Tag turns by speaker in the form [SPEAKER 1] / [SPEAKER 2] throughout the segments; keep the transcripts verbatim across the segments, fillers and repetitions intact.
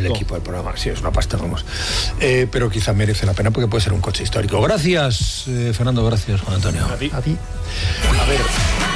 [SPEAKER 1] el equipo del programa. Sí, es una pasta, vamos. Eh, pero quizá merece la pena porque puede ser un coche histórico. Gracias, eh, Fernando, gracias, Juan Antonio.
[SPEAKER 2] A ti.
[SPEAKER 1] A ti. A ver,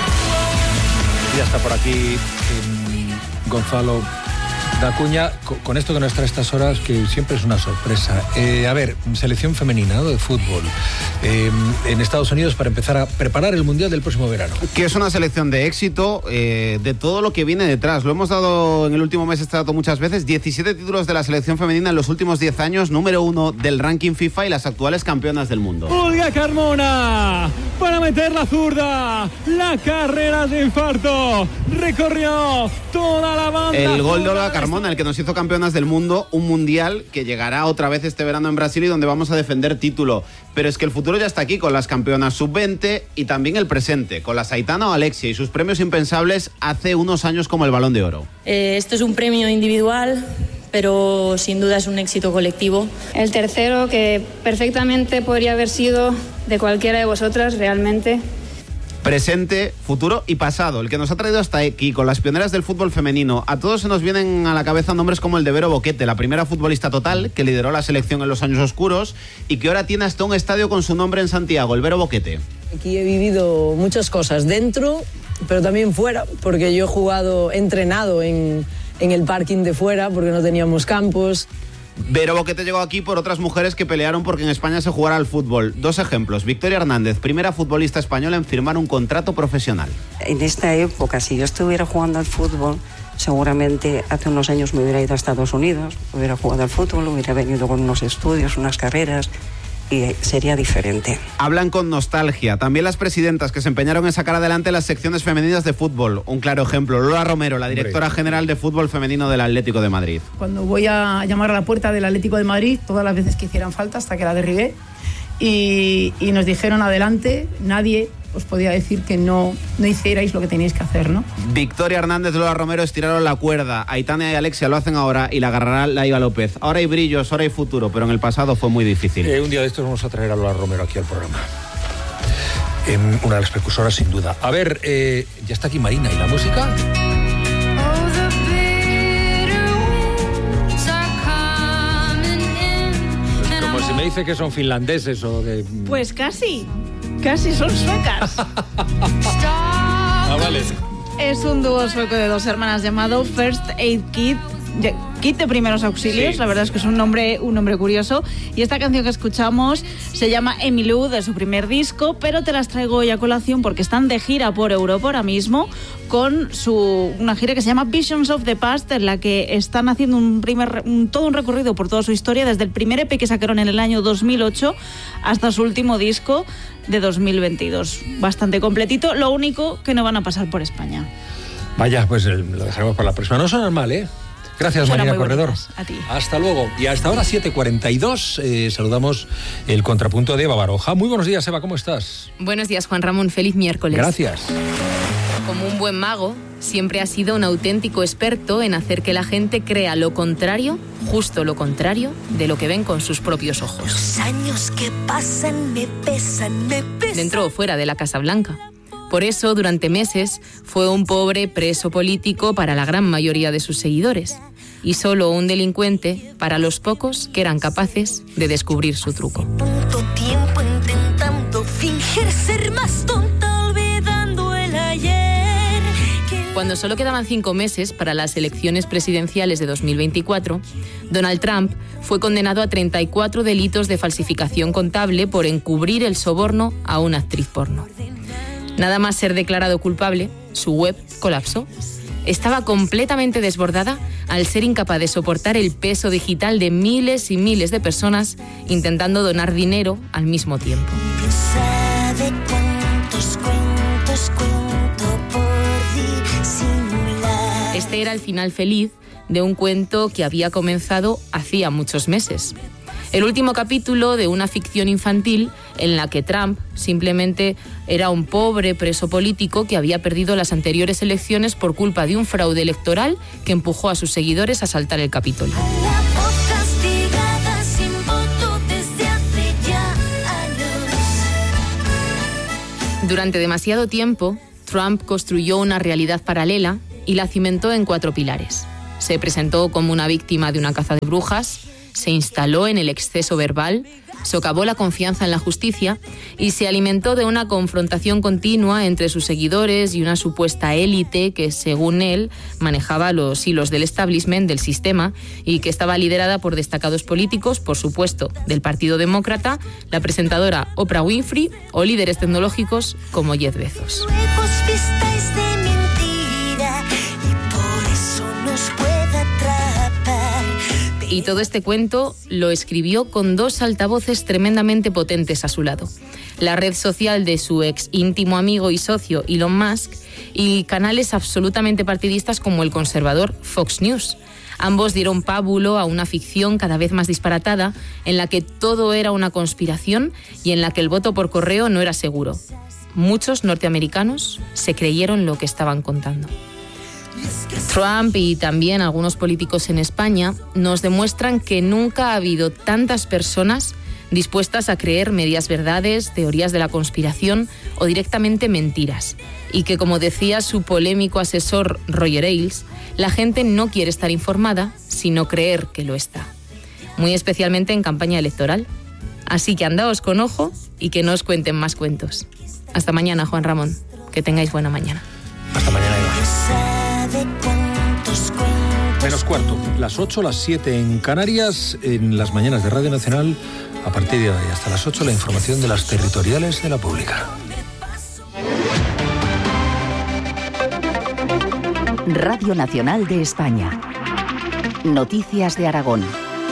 [SPEAKER 1] ya está por aquí eh, Gonzalo Dacuña, con esto que nos trae estas horas, que siempre es una sorpresa. Eh, a ver, selección femenina, ¿no?, de fútbol eh, en Estados Unidos para empezar a preparar el Mundial del próximo verano.
[SPEAKER 3] Que es una selección de éxito, eh, de todo lo que viene detrás. Lo hemos dado en el último mes, este dato muchas veces. diecisiete títulos de la selección femenina en los últimos diez años, número uno del ranking FIFA y las actuales campeonas del mundo.
[SPEAKER 2] Olga Carmona para meter la zurda. La carrera de infarto. Recorrió toda la banda.
[SPEAKER 3] El gol de Olga Carmona, el que nos hizo campeonas del mundo, un mundial que llegará otra vez este verano en Brasil y donde vamos a defender título. Pero es que el futuro ya está aquí con las campeonas sub veinte y también el presente, con las Aitana o Alexia y sus premios impensables hace unos años como el Balón de Oro.
[SPEAKER 4] Eh, esto es un premio individual, pero sin duda es un éxito colectivo.
[SPEAKER 5] El tercero, que perfectamente podría haber sido de cualquiera de vosotras realmente.
[SPEAKER 3] Presente, futuro y pasado, el que nos ha traído hasta aquí con las pioneras del fútbol femenino. A todos se nos vienen a la cabeza nombres como el de Vero Boquete, la primera futbolista total que lideró la selección en los años oscuros y que ahora tiene hasta un estadio con su nombre en Santiago, el Vero Boquete.
[SPEAKER 6] Aquí he vivido muchas cosas dentro, pero también fuera, porque yo he jugado, he entrenado en, en el parking de fuera porque no teníamos campos.
[SPEAKER 3] Vero Boquete llegó aquí por otras mujeres que pelearon porque en España se jugara al fútbol. Dos ejemplos. Victoria Hernández, primera futbolista española en firmar un contrato profesional.
[SPEAKER 7] En esta época, si yo estuviera jugando al fútbol, seguramente hace unos años me hubiera ido a Estados Unidos, hubiera jugado al fútbol, hubiera venido con unos estudios, unas carreras, y sería diferente.
[SPEAKER 3] Hablan con nostalgia. También las presidentas que se empeñaron en sacar adelante las secciones femeninas de fútbol. Un claro ejemplo, Lola Romero, la directora general de fútbol femenino del Atlético de Madrid.
[SPEAKER 8] Cuando voy a llamar a la puerta del Atlético de Madrid, todas las veces que hicieran falta, hasta que la derribé, y, y nos dijeron adelante, nadie os podía decir que no, no hicierais lo que teníais que hacer, ¿no?
[SPEAKER 3] Victoria Hernández, Lola Romero estiraron la cuerda. Aitana y Alexia lo hacen ahora y la agarrará Laiva López. Ahora hay brillos, ahora hay futuro, pero en el pasado fue muy difícil.
[SPEAKER 1] Eh, un día de estos vamos a traer a Lola Romero aquí al programa. Eh, una de las precursoras, sin duda. A ver, eh, ya está aquí Marina. ¿Y la música? Pues como si me dice que son finlandeses o de...
[SPEAKER 9] Pues casi. Casi son suecas.
[SPEAKER 1] Ah, vale.
[SPEAKER 9] Es un dúo sueco de dos hermanas llamado First Aid Kit. Kit de primeros auxilios, sí. La verdad es que es un nombre, un nombre curioso. Y esta canción que escuchamos se llama Emmylou, de su primer disco, pero te las traigo hoy a colación porque están de gira por Europa ahora mismo con su una gira que se llama Visions of the Past, en la que están haciendo un primer un, todo un recorrido por toda su historia, desde el primer E P que sacaron en el año dos mil ocho hasta su último disco de dos mil veintidós. Bastante completito, lo único que no van a pasar por España.
[SPEAKER 1] Vaya, pues lo dejaremos para la próxima. No suena mal, ¿eh? Gracias,
[SPEAKER 9] Suena
[SPEAKER 1] Marina Corredor.
[SPEAKER 9] A ti.
[SPEAKER 1] Hasta luego. Y hasta ahora siete cuarenta y dos eh, saludamos el contrapunto de Eva Baroja. Muy buenos días, Eva, ¿cómo estás?
[SPEAKER 10] Buenos días, Juan Ramón. Feliz miércoles.
[SPEAKER 1] Gracias.
[SPEAKER 10] Como un buen mago, siempre ha sido un auténtico experto en hacer que la gente crea lo contrario, justo lo contrario, de lo que ven con sus propios ojos.
[SPEAKER 11] Los años que pasan me pesan, me pesan.
[SPEAKER 10] Dentro o fuera de la Casa Blanca. Por eso, durante meses, fue un pobre preso político para la gran mayoría de sus seguidores y solo un delincuente para los pocos que eran capaces de descubrir su truco.
[SPEAKER 11] Tanto tiempo intentando fingir ser más tonta, olvidando el ayer.
[SPEAKER 10] Cuando solo quedaban cinco meses para las elecciones presidenciales de dos mil veinticuatro, Donald Trump fue condenado a treinta y cuatro delitos de falsificación contable por encubrir el soborno a una actriz porno. Nada más ser declarado culpable, su web colapsó. Estaba completamente desbordada al ser incapaz de soportar el peso digital de miles y miles de personas intentando donar dinero al mismo tiempo.
[SPEAKER 11] ¿Sabe cuántos cuentos cuento por disimular?
[SPEAKER 10] Este era el final feliz de un cuento que había comenzado hacía muchos meses. El último capítulo de una ficción infantil en la que Trump simplemente era un pobre preso político que había perdido las anteriores elecciones por culpa de un fraude electoral que empujó a sus seguidores a saltar el Capitolio. Durante demasiado tiempo, Trump construyó una realidad paralela y la cimentó en cuatro pilares: Se presentó como una víctima de una caza de brujas, se instaló en el exceso verbal, socavó la confianza en la justicia y se alimentó de una confrontación continua entre sus seguidores y una supuesta élite que, según él, manejaba los hilos del establishment del sistema y que estaba liderada por destacados políticos, por supuesto, del Partido Demócrata, la presentadora Oprah Winfrey o líderes tecnológicos como Jeff Bezos. Y todo este cuento lo escribió con dos altavoces tremendamente potentes a su lado. La red social de su ex íntimo amigo y socio Elon Musk y canales absolutamente partidistas como el conservador Fox News. Ambos dieron pábulo a una ficción cada vez más disparatada en la que todo era una conspiración y en la que el voto por correo no era seguro. Muchos norteamericanos se creyeron lo que estaban contando. Trump y también algunos políticos en España nos demuestran que nunca ha habido tantas personas dispuestas a creer medias verdades, teorías de la conspiración o directamente mentiras. Y que, como decía su polémico asesor Roger Ailes, la gente no quiere estar informada, sino creer que lo está. Muy especialmente en campaña electoral. Así que andaos con ojo y que no os cuenten más cuentos. Hasta mañana, Juan Ramón. Que tengáis buena mañana.
[SPEAKER 1] Hasta mañana, Eva. Menos cuarto, las ocho, las siete en Canarias, en las mañanas de Radio Nacional. A partir de hoy hasta las ocho, la información de las territoriales de la pública.
[SPEAKER 12] Radio Nacional de España. Noticias de Aragón.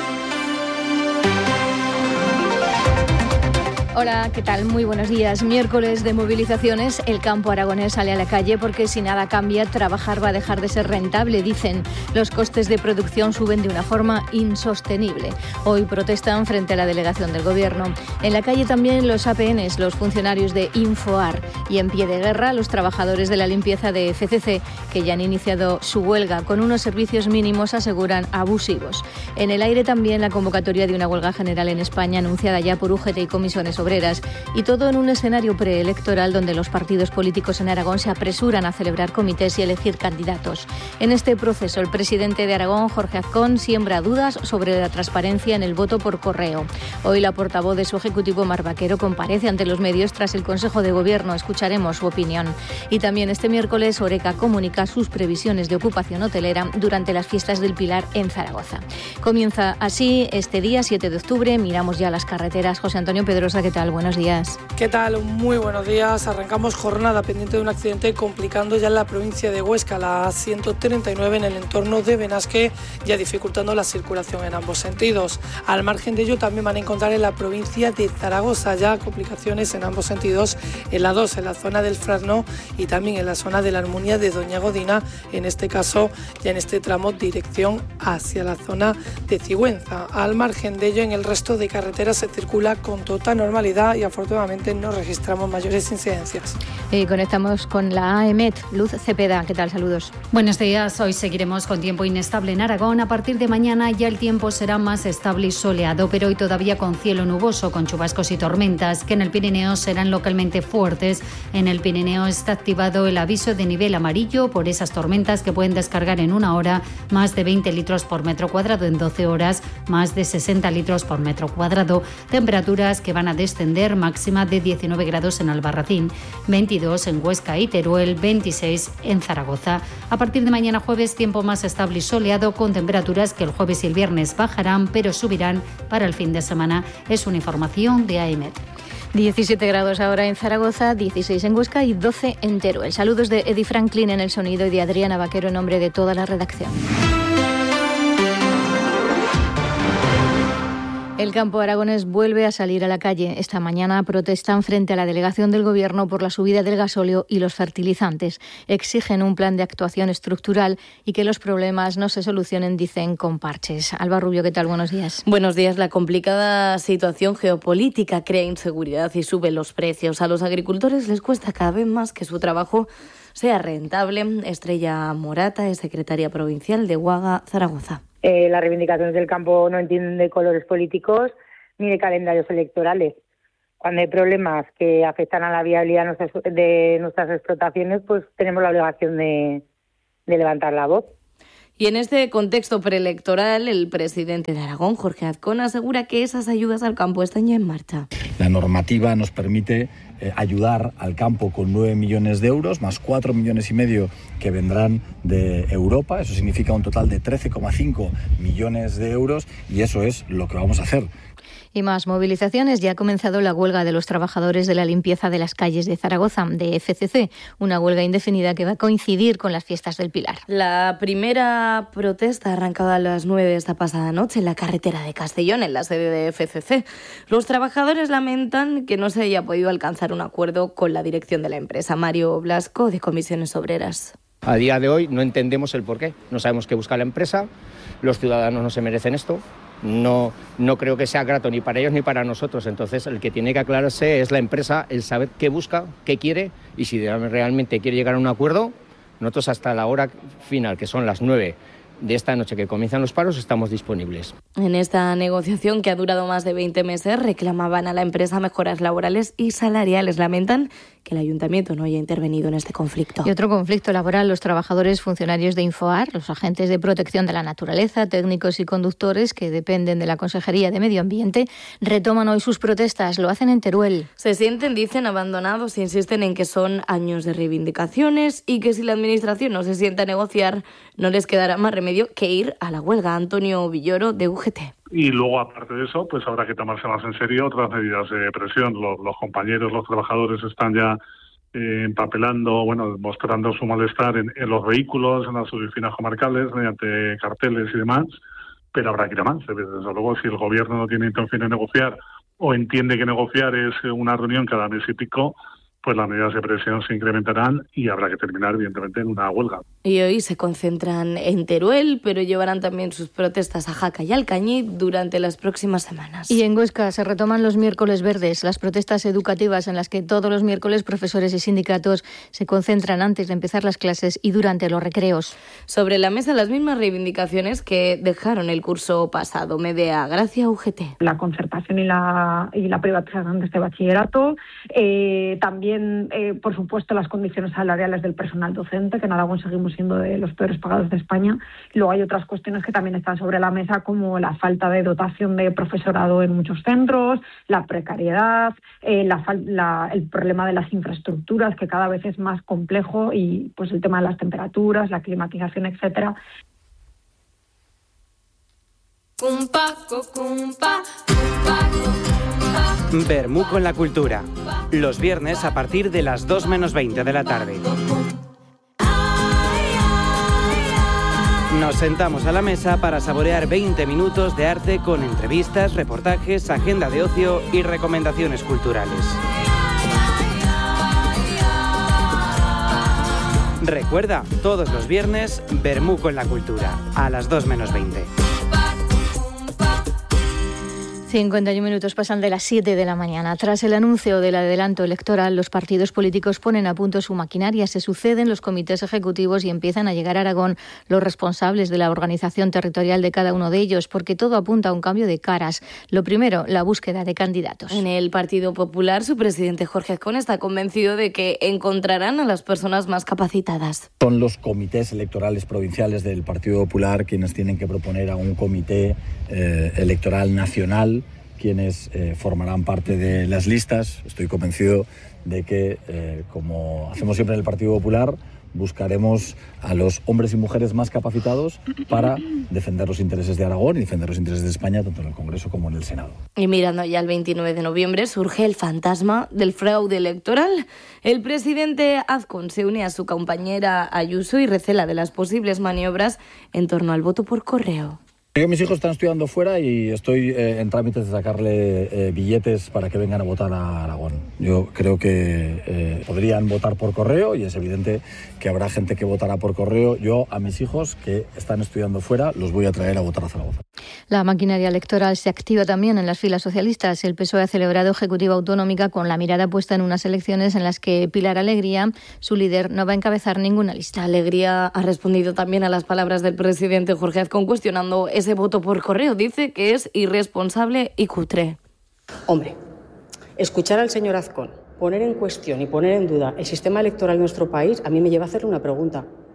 [SPEAKER 13] Hola, ¿qué tal? Muy buenos días. Miércoles de movilizaciones, el campo aragonés sale a la calle porque si nada cambia, trabajar va a dejar de ser rentable, dicen. Los costes de producción suben de una forma insostenible. Hoy protestan frente a la delegación del Gobierno. En la calle también los A P Ns, los funcionarios de Infoar. Y en pie de guerra, los trabajadores de la limpieza de F C C, que ya han iniciado su huelga con unos servicios mínimos, aseguran, abusivos. En el aire también la convocatoria de una huelga general en España, anunciada ya por U G T y comisiones obreras. Y todo en un escenario preelectoral donde los partidos políticos en Aragón se apresuran a celebrar comités y elegir candidatos. En este proceso, el presidente de Aragón, Jorge Azcón, siembra dudas sobre la transparencia en el voto por correo. Hoy la portavoz de su ejecutivo, Mar Vaquero, comparece ante los medios tras el Consejo de Gobierno. Escucharemos su opinión. Y también este miércoles, Horeca comunica sus previsiones de ocupación hotelera durante las fiestas del Pilar en Zaragoza. Comienza así este día, siete de octubre. Miramos ya las carreteras. José Antonio Pedrosa, ¿qué tal? Buenos días.
[SPEAKER 14] ¿Qué tal? Muy buenos días. Arrancamos jornada pendiente de un accidente complicando ya en la provincia de Huesca, la A ciento treinta y nueve en el entorno de Benasque, ya dificultando la circulación en ambos sentidos. Al margen de ello también van a encontrar en la provincia de Zaragoza ya complicaciones en ambos sentidos, en la dos, en la zona del Frasno y también en la zona de la Almunia de Doña Godina, en este caso ya en este tramo dirección hacia la zona de Sigüenza. Al margen de ello, en el resto de carreteras se circula con total normalidad y afortunadamente no registramos mayores incidencias.
[SPEAKER 13] Eh, conectamos con la A E M E T. Luz Cepeda, ¿qué tal? Saludos.
[SPEAKER 15] Buenos días. Hoy seguiremos con tiempo inestable en Aragón. A partir de mañana ya el tiempo será más estable y soleado, pero hoy todavía con cielo nuboso, con chubascos y tormentas, que en el Pirineo serán localmente fuertes. En el Pirineo está activado el aviso de nivel amarillo por esas tormentas que pueden descargar en una hora más de veinte litros por metro cuadrado, en doce horas más de sesenta litros por metro cuadrado. Temperaturas que van a descender, máxima de diecinueve grados en Albarracín, veintidós en Huesca y Teruel, veintiséis en Zaragoza. A partir de mañana jueves, tiempo más estable y soleado, con temperaturas que el jueves y el viernes bajarán, pero subirán para el fin de semana. Es una información de A E M E T.
[SPEAKER 13] diecisiete grados ahora en Zaragoza, dieciséis en Huesca y doce en Teruel. Saludos de Eddie Franklin en el sonido y de Adriana Vaquero en nombre de toda la redacción. El campo aragonés vuelve a salir a la calle. Esta mañana protestan frente a la delegación del Gobierno por la subida del gasóleo y los fertilizantes. Exigen un plan de actuación estructural y que los problemas no se solucionen, dicen, con parches. Alba Rubio, ¿qué tal? Buenos días.
[SPEAKER 16] Buenos días. La complicada situación geopolítica crea inseguridad y sube los precios. A los agricultores les cuesta cada vez más que su trabajo sea rentable. Estrella Morata es secretaria provincial de UAGA Zaragoza.
[SPEAKER 17] Eh, las reivindicaciones del campo no entienden de colores políticos ni de calendarios electorales. Cuando hay problemas que afectan a la viabilidad de nuestras, de nuestras explotaciones, pues tenemos la obligación de, de levantar la voz.
[SPEAKER 16] Y en este contexto preelectoral, el presidente de Aragón, Jorge Azcón, asegura que esas ayudas al campo están ya en marcha.
[SPEAKER 18] La normativa nos permite eh, ayudar al campo con nueve millones de euros, más cuatro millones y medio que vendrán de Europa. Eso significa un total de trece coma cinco millones de euros y eso es lo que vamos a hacer.
[SPEAKER 13] Y más movilizaciones. Ya ha comenzado la huelga de los trabajadores de la limpieza de las calles de Zaragoza, de F C C, una huelga indefinida que va a coincidir con las fiestas del Pilar.
[SPEAKER 16] La primera protesta ha arrancado a las nueve de esta pasada noche en la carretera de Castellón, en la sede de F C C. Los trabajadores lamentan que no se haya podido alcanzar un acuerdo con la dirección de la empresa. Mario Blasco, de Comisiones Obreras.
[SPEAKER 19] A día de hoy no entendemos el porqué. No sabemos qué busca la empresa. Los ciudadanos no se merecen esto. No, no creo que sea grato ni para ellos ni para nosotros. Entonces, el que tiene que aclararse es la empresa, el saber qué busca, qué quiere y si realmente quiere llegar a un acuerdo. Nosotros hasta la hora final, que son las nueve de esta noche que comienzan los paros, estamos disponibles.
[SPEAKER 16] En esta negociación, que ha durado más de veinte meses, reclamaban a la empresa mejoras laborales y salariales. Lamentan que el ayuntamiento no haya intervenido en este conflicto.
[SPEAKER 13] Y otro conflicto laboral, los trabajadores funcionarios de Infoar, los agentes de protección de la naturaleza, técnicos y conductores que dependen de la Consejería de Medio Ambiente, retoman hoy sus protestas. Lo hacen en Teruel.
[SPEAKER 16] Se sienten, dicen, abandonados e insisten en que son años de reivindicaciones y que si la Administración no se sienta a negociar, no les quedará más remedio que ir a la huelga. Antonio Villoro, de U G T.
[SPEAKER 20] Y luego, aparte de eso, pues habrá que tomarse más en serio otras medidas de presión. Los, los compañeros, los trabajadores están ya eh, empapelando, bueno, mostrando su malestar en, en los vehículos, en las oficinas comarcales, mediante carteles y demás, pero habrá que ir a más. Desde luego, si el gobierno no tiene intención de negociar o entiende que negociar es una reunión cada mes y pico, pues las medidas de presión se incrementarán y habrá que terminar, evidentemente, en una huelga.
[SPEAKER 16] Y hoy se concentran en Teruel, pero llevarán también sus protestas a Jaca y Alcañiz durante las próximas semanas.
[SPEAKER 13] Y en Huesca se retoman los miércoles verdes, las protestas educativas en las que todos los miércoles profesores y sindicatos se concentran antes de empezar las clases y durante los recreos.
[SPEAKER 16] Sobre la mesa las mismas reivindicaciones que dejaron el curso pasado. Medea Gracia, U G T.
[SPEAKER 21] La concertación y la, y la privatización de este bachillerato, eh, también Eh, por supuesto, las condiciones salariales del personal docente, que en Aragón seguimos siendo de los peores pagados de España. Luego hay otras cuestiones que también están sobre la mesa, como la falta de dotación de profesorado en muchos centros, la precariedad, eh, la, la, el problema de las infraestructuras, que cada vez es más complejo, y pues el tema de las temperaturas, la climatización, etcétera.
[SPEAKER 22] Bermú con la cultura. Los viernes a partir de las dos menos veinte de la tarde. Nos sentamos a la mesa para saborear veinte minutos de arte con entrevistas, reportajes, agenda de ocio y recomendaciones culturales. Recuerda, todos los viernes, Bermú con la cultura, a las dos menos veinte.
[SPEAKER 13] cincuenta y un minutos pasan de las siete de la mañana. Tras el anuncio del adelanto electoral, los partidos políticos ponen a punto su maquinaria. Se suceden los comités ejecutivos y empiezan a llegar a Aragón los responsables de la organización territorial de cada uno de ellos, porque todo apunta a un cambio de caras. Lo primero, la búsqueda de candidatos.
[SPEAKER 16] En el Partido Popular, su presidente Jorge Azcón está convencido de que encontrarán a las personas más capacitadas.
[SPEAKER 18] Son los comités electorales provinciales del Partido Popular quienes tienen que proponer a un comité eh, electoral nacional, quienes eh, formarán parte de las listas. Estoy convencido de que, eh, como hacemos siempre en el Partido Popular, buscaremos a los hombres y mujeres más capacitados para defender los intereses de Aragón y defender los intereses de España, tanto en el Congreso como en el Senado.
[SPEAKER 16] Y mirando ya el veintinueve de noviembre, surge el fantasma del fraude electoral. El presidente Azcón se une a su compañera Ayuso y recela de las posibles maniobras en torno al voto por correo.
[SPEAKER 18] Yo, mis hijos están estudiando fuera y estoy eh, en trámites de sacarle eh, billetes para que vengan a votar a Aragón. Yo creo que eh, podrían votar por correo y es evidente que habrá gente que votará por correo. Yo a mis hijos que están estudiando fuera los voy a traer a votar a Zaragoza.
[SPEAKER 13] La maquinaria electoral se activa también en las filas socialistas. El P S O E ha celebrado ejecutiva autonómica con la mirada puesta en unas elecciones en las que Pilar Alegría, su líder, no va a encabezar ninguna lista.
[SPEAKER 16] Alegría ha respondido también a las palabras del presidente Jorge Azcón cuestionando ese voto por correo. Dice que es irresponsable y cutre.
[SPEAKER 23] Hombre, escuchar al señor Azcón poner en cuestión y poner en duda el sistema electoral en nuestro país a mí me lleva a hacerle una pregunta.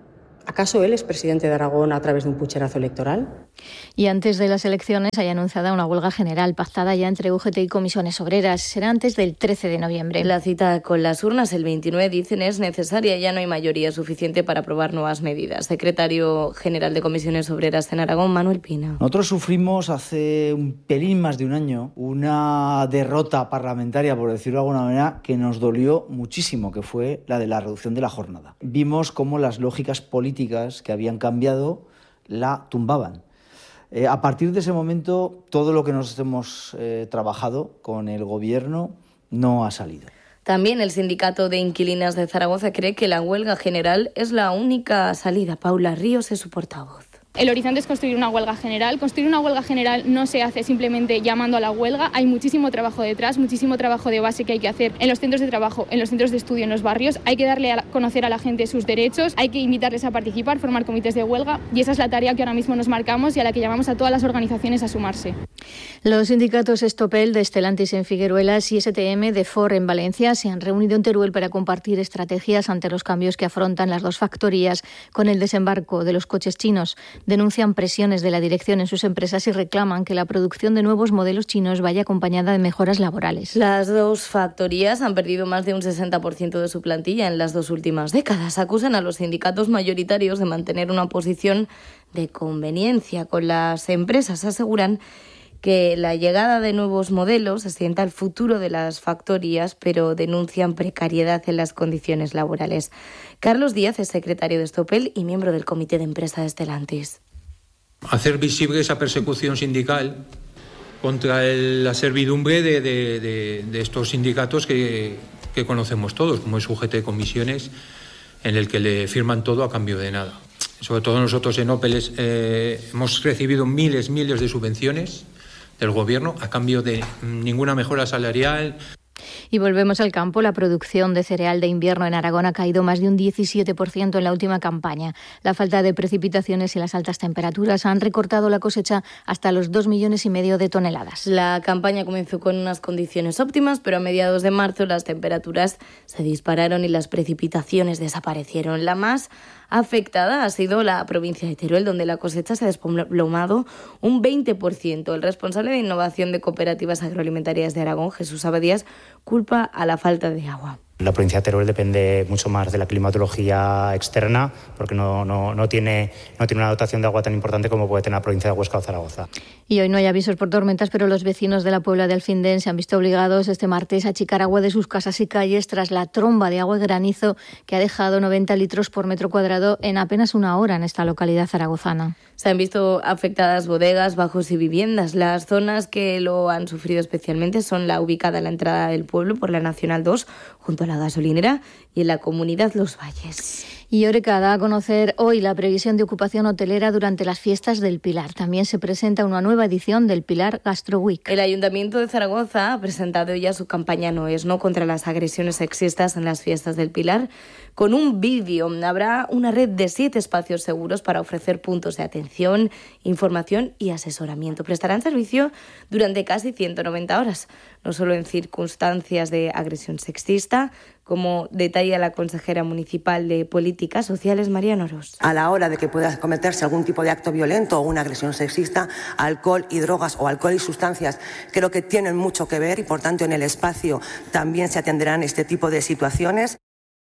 [SPEAKER 23] ¿Acaso él es presidente de Aragón a través de un pucherazo electoral?
[SPEAKER 13] Y antes de las elecciones hay anunciada una huelga general pactada ya entre U G T y comisiones obreras. Será antes del trece de noviembre.
[SPEAKER 16] La cita con las urnas el veintinueve, dicen, es necesaria. Ya no hay mayoría suficiente para aprobar nuevas medidas. Secretario general de comisiones obreras en Aragón, Manuel Pina.
[SPEAKER 2] Nosotros sufrimos hace un pelín más de un año una derrota parlamentaria, por decirlo de alguna manera, que nos dolió muchísimo, que fue la de la reducción de la jornada. Vimos cómo las lógicas políticas que habían cambiado la tumbaban. Eh, a partir de ese momento, todo lo que nos hemos eh, trabajado con el Gobierno no ha salido.
[SPEAKER 16] También el sindicato de inquilinas de Zaragoza cree que la huelga general es la única salida. Paula Ríos es su portavoz.
[SPEAKER 4] El horizonte es construir una huelga general. Construir una huelga general no se hace simplemente llamando a la huelga. Hay muchísimo trabajo detrás, muchísimo trabajo de base que hay que hacer en los centros de trabajo, en los centros de estudio, en los barrios. Hay que darle a conocer a la gente sus derechos, hay que invitarles a participar, formar comités de huelga, y esa es la tarea que ahora mismo nos marcamos y a la que llamamos a todas las organizaciones a sumarse.
[SPEAKER 13] Los sindicatos Estopel de Stellantis en Figueruelas y S T M de Ford en Valencia se han reunido en Teruel para compartir estrategias ante los cambios que afrontan las dos factorías con el desembarco de los coches chinos. Denuncian presiones de la dirección en sus empresas y reclaman que la producción de nuevos modelos chinos vaya acompañada de mejoras laborales.
[SPEAKER 16] Las dos factorías han perdido más de un sesenta por ciento de su plantilla en las dos últimas décadas. Acusan a los sindicatos mayoritarios de mantener una posición de conveniencia con las empresas. Aseguran que la llegada de nuevos modelos asienta el futuro de las factorías, pero denuncian precariedad en las condiciones laborales. Carlos Díaz es secretario de Estopel y miembro del comité de empresa de Stellantis.
[SPEAKER 5] Hacer visible esa persecución sindical contra el, la servidumbre de, de, de, de estos sindicatos que, que conocemos todos, como es U G T Comisiones, en el que le firman todo a cambio de nada. Sobre todo nosotros en Opel eh, hemos recibido miles, miles de subvenciones del Gobierno a cambio de ninguna mejora salarial.
[SPEAKER 13] Y volvemos al campo. La producción de cereal de invierno en Aragón ha caído más de un diecisiete por ciento en la última campaña. La falta de precipitaciones y las altas temperaturas han recortado la cosecha hasta los dos millones y medio de toneladas.
[SPEAKER 16] La campaña comenzó con unas condiciones óptimas, pero a mediados de marzo las temperaturas se dispararon y las precipitaciones desaparecieron. La más afectada ha sido la provincia de Teruel, donde la cosecha se ha desplomado un veinte por ciento. El responsable de innovación de cooperativas agroalimentarias de Aragón, Jesús Abadías, culpa a la falta de agua.
[SPEAKER 24] La provincia de Teruel depende mucho más de la climatología externa, porque no, no, no, tiene, no tiene una dotación de agua tan importante como puede tener la provincia de Huesca o Zaragoza.
[SPEAKER 13] Y hoy no hay avisos por tormentas, pero los vecinos de la Puebla de Alfindén se han visto obligados este martes a achicar agua de sus casas y calles tras la tromba de agua y granizo que ha dejado noventa litros por metro cuadrado en apenas una hora en esta localidad zaragozana.
[SPEAKER 16] Se han visto afectadas bodegas, bajos y viviendas. Las zonas que lo han sufrido especialmente son la ubicada en la entrada del pueblo por la Nacional dos, junto a la gasolinera, y en la comunidad Los Valles.
[SPEAKER 13] Y Oreca da a conocer hoy la previsión de ocupación hotelera durante las fiestas del Pilar. También se presenta una nueva edición del Pilar Gastro Week.
[SPEAKER 16] El Ayuntamiento de Zaragoza ha presentado ya su campaña No es No contra las agresiones sexistas en las fiestas del Pilar. Con un vídeo habrá una red de siete espacios seguros para ofrecer puntos de atención, información y asesoramiento. Prestarán servicio durante casi ciento noventa horas, no solo en circunstancias de agresión sexista, como detalla la consejera municipal de Políticas Sociales, María Noros.
[SPEAKER 25] A la hora de que pueda cometerse algún tipo de acto violento o una agresión sexista, alcohol y drogas o alcohol y sustancias creo que tienen mucho que ver y, por tanto, en el espacio también se atenderán este tipo de situaciones.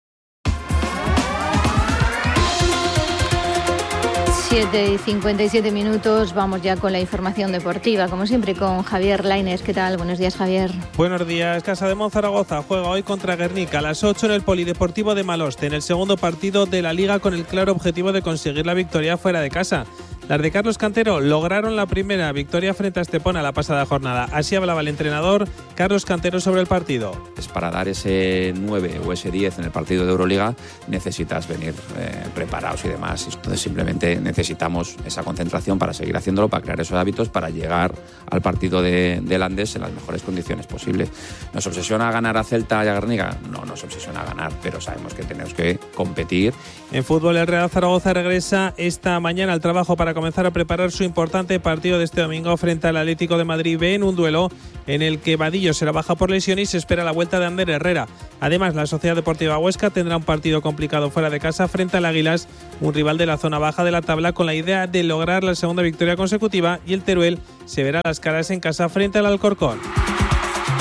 [SPEAKER 13] siete y cincuenta y siete minutos, vamos ya con la información deportiva, como siempre con Javier Lainez. ¿Qué tal? Buenos días, Javier.
[SPEAKER 26] Buenos días. Casa de Monzaragoza juega hoy contra Guernica a las ocho en el Polideportivo de Maloste, en el segundo partido de la Liga, con el claro objetivo de conseguir la victoria fuera de casa. Las de Carlos Cantero lograron la primera victoria frente a Estepona la pasada jornada. Así hablaba el entrenador Carlos Cantero sobre el partido.
[SPEAKER 27] Es para dar ese nueve o ese diez en el partido de Euroliga necesitas venir eh, preparados y demás. Entonces simplemente necesitamos esa concentración para seguir haciéndolo, para crear esos hábitos, para llegar al partido de, de Landes en las mejores condiciones posibles. ¿Nos obsesiona ganar a Celta y a Guernica? No nos obsesiona ganar, pero sabemos que tenemos que competir.
[SPEAKER 26] En fútbol, el Real Zaragoza regresa esta mañana al trabajo para comenzar a preparar su importante partido de este domingo frente al Atlético de Madrid B, en un duelo en el que Vadillo será baja por lesión y se espera la vuelta de Ander Herrera. Además, la Sociedad Deportiva Huesca tendrá un partido complicado fuera de casa frente al Águilas, un rival de la zona baja de la tabla, con la idea de lograr la segunda victoria consecutiva, y el Teruel se verá las caras en casa frente al Alcorcón.